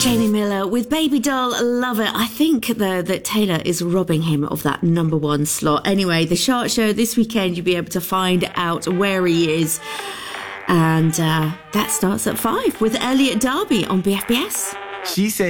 Jamie Miller with Baby Doll, Love It. I think, though, that Taylor is robbing him of that number one slot. Anyway, the Chart Show this weekend, you'll be able to find out where he is. And that starts at 5 with Elliot Darby on BFBS. She said